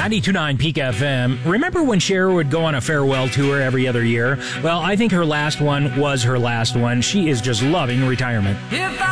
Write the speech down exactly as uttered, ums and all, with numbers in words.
ninety-two point nine Peak F M. Remember when Cher would go on a farewell tour every other year? Well, I think her last one was her last one. She is just loving retirement. If